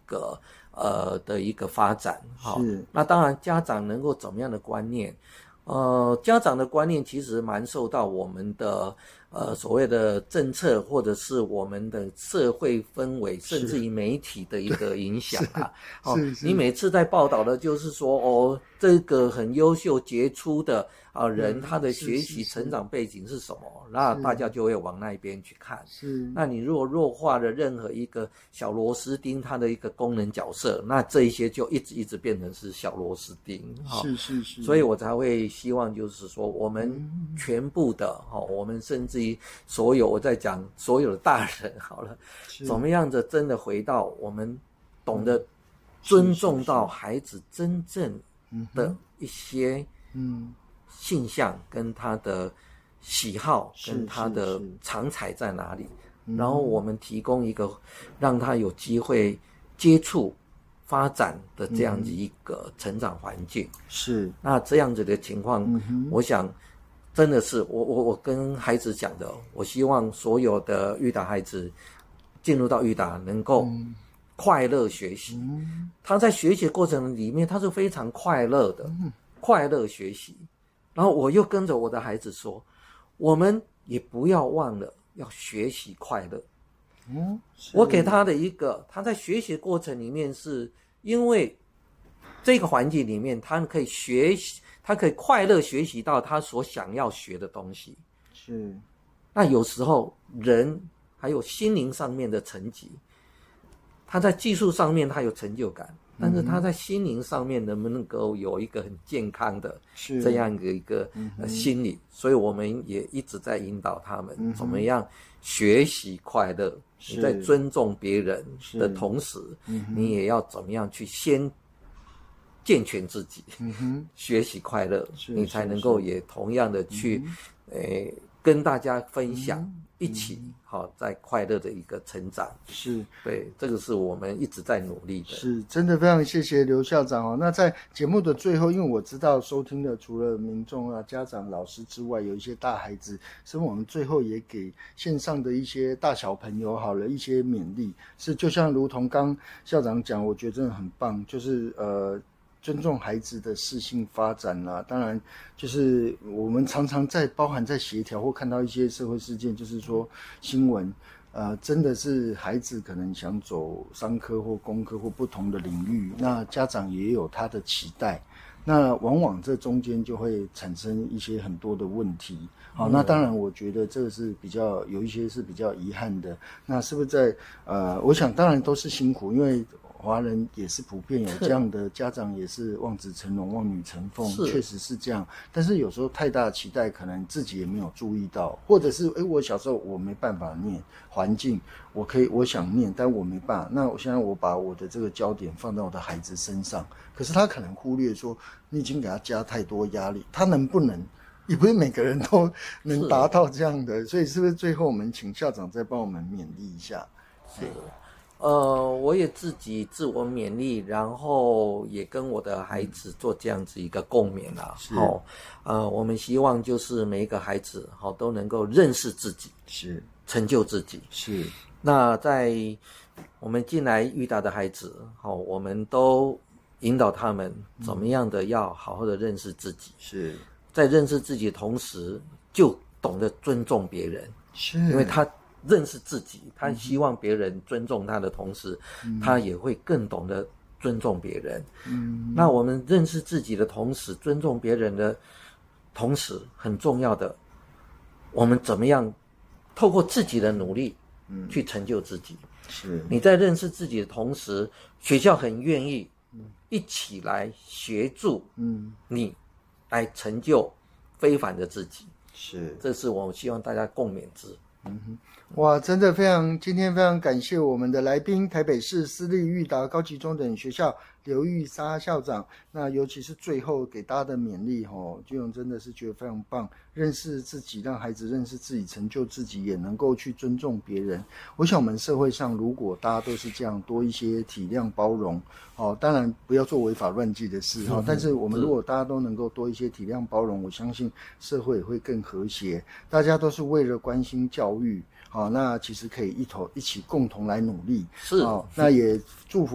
个发展。好，那当然家长能够怎么样的观念？家长的观念其实蛮受到我们的所谓的政策，或者是我们的社会氛围，甚至于媒体的一个影响啊。你每次在报道的就是说，这个很优秀杰出的人，他的学习成长背景是什么？那大家就会往那边去看。那你如果弱化了任何一个小螺丝钉它的一个功能角色，那这一些就一直变成是小螺丝钉。所以我才会希望就是说，我们全部的我们甚至于我在讲所有的大人好了，怎么样的真的回到我们懂得尊重到孩子真正的一些性向跟他的喜好跟他的长才在哪里，然后我们提供一个让他有机会接触发展的这样子一个成长环境。那这样子的情况，我想真的是我跟孩子讲的，我希望所有的育达孩子进入到育达能够快乐学习。他在学习过程里面他是非常快乐的，快乐学习。然后我又跟着我的孩子说，我们也不要忘了要学习快乐。我给他的一个，他在学习过程里面，是因为这个环境里面他可以学习，他可以快乐学习到他所想要学的东西。那有时候人还有心灵上面的层级，他在技术上面他有成就感，但是他在心灵上面能不能够有一个很健康的这样的一个心理。所以我们也一直在引导他们怎么样学习快乐。你在尊重别人的同时，你也要怎么样去先健全自己，学习快乐，你才能够也同样的去跟大家分享，一起在快乐的一个成长。对，这个是我们一直在努力的。 真的非常谢谢刘校长那在节目的最后，因为我知道收听的除了民众家长老师之外，有一些大孩子，所以我们最后也给线上的一些大小朋友好了一些勉励。就像如同刚校长讲，我觉得真的很棒，就是尊重孩子的适性发展啦。当然就是我们常常包含在协调或看到一些社会事件，就是说新闻真的是孩子可能想走商科或工科或不同的领域，那家长也有他的期待，那往往这中间就会产生一些很多的问题。那当然我觉得这个是有一些是比较遗憾的。那是不是在我想当然都是辛苦，因为华人也是普遍有这样的家长，也是望子成龙望女成凤，确实是这样。但是有时候太大的期待，可能自己也没有注意到，或者是我小时候我没办法念，环境我想念，但我没办法。那我现在我把我的这个焦点放到我的孩子身上，可是他可能忽略说，你已经给他加太多压力，他能不能？也不是每个人都能达到这样的，所以是不是最后我们请校长再帮我们勉励一下？ 我也自己自我勉励，然后也跟我的孩子做这样子一个共勉我们希望就是每一个孩子都能够认识自己，成就自己。那在我们进来遇到的孩子我们都引导他们怎么样的要好好的认识自己。在认识自己的同时，就懂得尊重别人。因为他认识自己，他希望别人尊重他的同时，他也会更懂得尊重别人。那我们认识自己的同时，尊重别人的同时，很重要的，我们怎么样透过自己的努力去成就自己。你在认识自己的同时，学校很愿意一起来协助你来成就非凡的自己。这是我希望大家共勉之。 哇，真的今天非常感谢我们的来宾，台北市私立育达高级中等学校刘玉莎校长。那尤其是最后给大家的勉励俊勇真的是觉得非常棒，认识自己，让孩子认识自己，成就自己，也能够去尊重别人。我想我们社会上如果大家都是这样，多一些体谅包容当然不要做违法乱纪的事但是我们如果大家都能够多一些体谅包容，我相信社会也会更和谐。大家都是为了关心教育那其实可以一起共同来努力。那也祝福